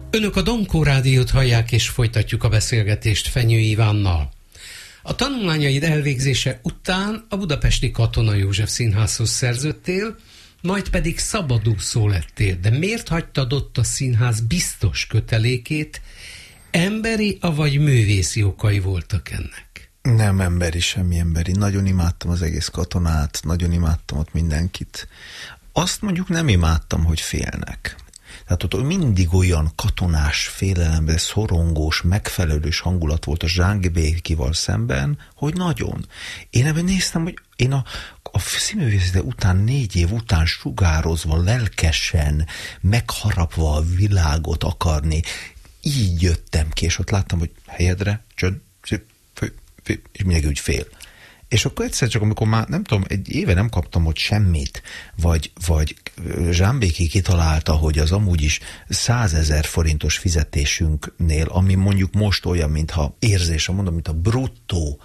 Önök a Domkó Rádiót hallják, és folytatjuk a beszélgetést Fenyő Ivánnal. A tanulmányaid elvégzése után a budapesti Katona József Színházhoz szerződtél, majd pedig szabadúszó lettél. De miért hagytad ott a színház biztos kötelékét? Emberi, avagy művészi okai voltak ennek? Nem emberi, semmi emberi. Nagyon imádtam az egész Katonát, nagyon imádtam ott mindenkit. Azt mondjuk nem imádtam, hogy félnek. Tehát ott mindig olyan katonás, félelemben szorongós, megfelelős hangulat volt a Zsángibékival szemben, hogy nagyon. Én ebben néztem, hogy én a színművészete után 4 év után sugározva, lelkesen, megharapva a világot akarni, így jöttem ki, és ott láttam, hogy helyedre, csönd, és mindenki úgy fél. És akkor egyszer csak, amikor már, nem tudom, egy éve nem kaptam ott semmit, vagy Zsámbéki kitalálta, hogy az amúgy is 100 000 forintos fizetésünknél, ami mondjuk most olyan, mintha érzésem mondom, mint a bruttó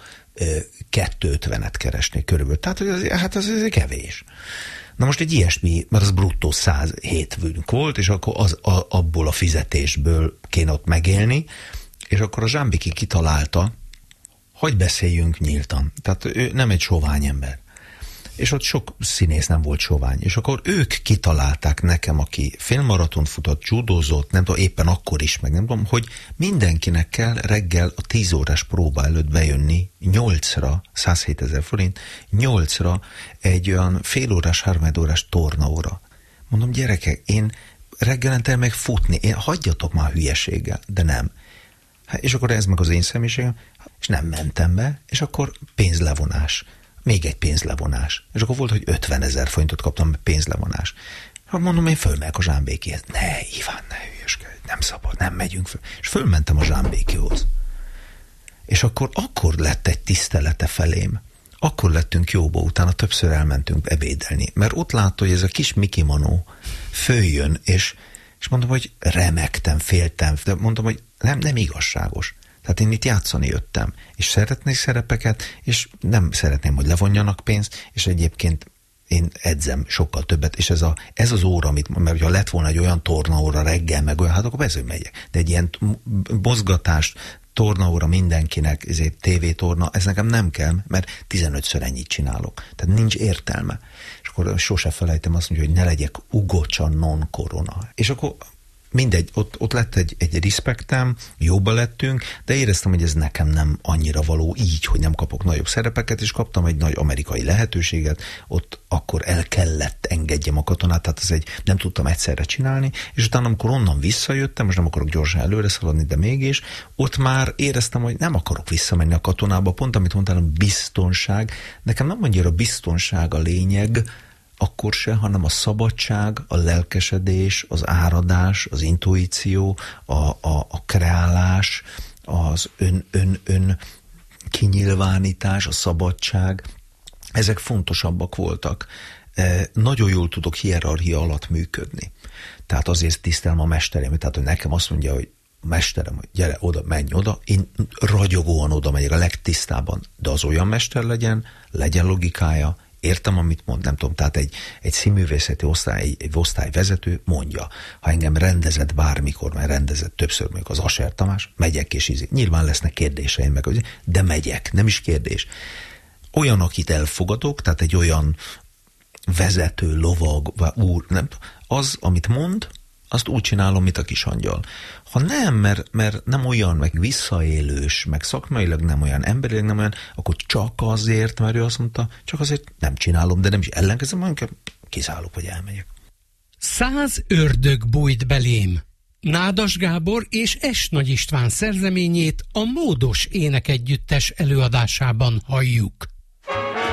250-et keresnék körülbelül. Tehát, hogy az kevés. Na most egy ilyesmi, mert az bruttó 107 volt, és akkor abból a fizetésből kéne ott megélni, és akkor a Zsámbéki kitalálta, hogy beszéljünk nyíltan. Tehát ő nem egy sovány ember. És ott sok színész nem volt sovány. És akkor ők kitalálták nekem, aki félmaraton futott, judózott, nem tudom, éppen akkor is, meg nem tudom, hogy mindenkinek kell reggel a 10 órás próba előtt bejönni 8-ra, 107 000 forint, 8-ra egy olyan fél órás, 3 órás tornaóra. Mondom, gyerekek, én reggelente meg futni, hagyjatok már hülyeséggel, de nem. És akkor ez meg az én személyiségem, és nem mentem be, és akkor pénzlevonás. Még egy pénzlevonás. És akkor volt, hogy 50 000 forintot kaptam pénzlevonás. Hát mondom, én fölmegyek a Zsámbékihez. Ne, Iván, ne hülyeskedj, nem szabad, nem megyünk föl. És fölmentem a Zsámbékihoz. És akkor lett egy tisztelete felém. Akkor lettünk jóba, utána többször elmentünk ebédelni. Mert ott látta, hogy ez a kis Miki Manó följön, és mondom, hogy remegtem, féltem, de mondom, hogy nem igazságos. Tehát én itt játszani jöttem, és szeretnék szerepeket, és nem szeretném, hogy levonjanak pénzt, és egyébként én edzem sokkal többet, és ez az óra, mert ha lett volna egy olyan tornaóra reggel, meg olyan, hát akkor persze, hogy megyek. De egy ilyen mozgatást, tornaóra mindenkinek, ezért tévétorna, ez nekem nem kell, mert 15-ször ennyit csinálok. Tehát nincs értelme. És akkor sose felejtem azt mondja, hogy ne legyek ugocsa non korona. És akkor mindegy, ott lett egy respektem, jóba lettünk, de éreztem, hogy ez nekem nem annyira való így, hogy nem kapok nagyobb szerepeket, és kaptam egy nagy amerikai lehetőséget, ott akkor el kellett engedjem a Katonát, tehát nem tudtam egyszerre csinálni, és utána, amikor onnan visszajöttem, most nem akarok gyorsan előre szaladni, de mégis, ott már éreztem, hogy nem akarok visszamenni a Katonába, pont amit mondtál, a biztonság, nekem nem annyira biztonság a lényeg, akkor se, hanem a szabadság, a lelkesedés, az áradás, az intuíció, a kreálás, az ön kinyilvánítás, a szabadság, ezek fontosabbak voltak. Nagyon jól tudok hierarchia alatt működni. Tehát azért tisztelem a mesterem, tehát hogy nekem azt mondja, hogy mesterem, hogy gyere oda, menj oda, én ragyogóan oda megyek a legtisztában, de az olyan mester legyen logikája, értem, amit mond, nem tudom, tehát egy színművészeti egy osztályvezető mondja, ha engem rendezett bármikor, mert rendezett többször, mondjuk az Asser Tamás, megyek és nyilván lesznek kérdéseim meg, de megyek, nem is kérdés. Olyan, akit elfogadok, tehát egy olyan vezető, lovag, úr, nem tudom, az, amit mond, azt úgy csinálom, mint a kis angyal. Ha nem, mert nem olyan, meg visszaélős, meg szakmailag nem olyan, emberileg nem olyan, akkor csak azért, mert ő azt mondta, csak azért nem csinálom, de nem is ellenkezem, hanem kiszállok, hogy elmegyek. 100 ördög bújt belém. Nádas Gábor és S. Nagy István szerzeményét a Módos Énekegyüttes előadásában halljuk.